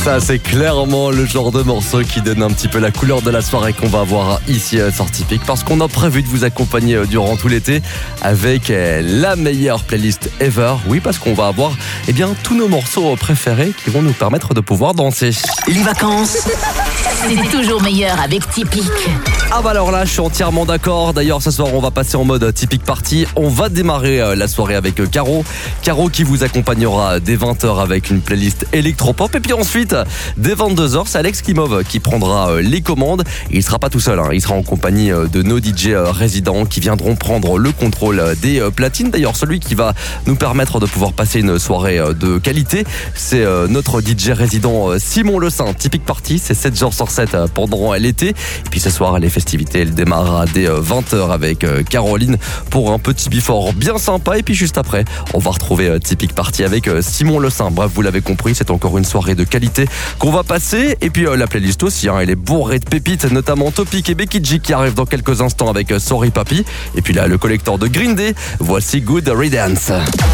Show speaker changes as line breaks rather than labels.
Ça, c'est clairement le genre de morceau qui donne un petit peu la couleur de la soirée qu'on va avoir ici sur Tipeee, parce qu'on a prévu de vous accompagner durant tout l'été avec la meilleure playlist ever. Oui, parce qu'on va avoir tous nos morceaux préférés qui vont nous permettre de pouvoir danser.
Les vacances, c'est toujours meilleur avec Tipeee.
Ah bah alors là, je suis entièrement d'accord. D'ailleurs, ce soir, on va passer en mode Tipeee Party. On va démarrer la soirée avec Caro. Caro qui vous accompagnera dès 20h avec une playlist électropop. Et puis ensuite, dès 22h, c'est Alex Klimov qui prendra les commandes. Et il sera pas tout seul, il sera en compagnie de nos DJ résidents qui viendront prendre le contrôle des platines. D'ailleurs, celui qui va nous permettre de pouvoir passer une soirée de qualité, c'est notre DJ résident Simon Le Saint. Tipeee Party, c'est 7 jours sur 7 pendant l'été. Et puis ce soir, les festivités, elle démarrera dès 20h avec Caroline pour un petit before bien sympa. Et puis juste après, on va retrouver Tipeee Party avec Simon Le Saint. Bref, vous l'avez compris, c'est encore une soirée de qualité qu'on va passer. Et puis la playlist aussi, elle est bourrée de pépites, notamment Topic et Becky G qui arrivent dans quelques instants avec Sorry Papi. Et puis là, le collecteur de Green Day, voici Good Riddance.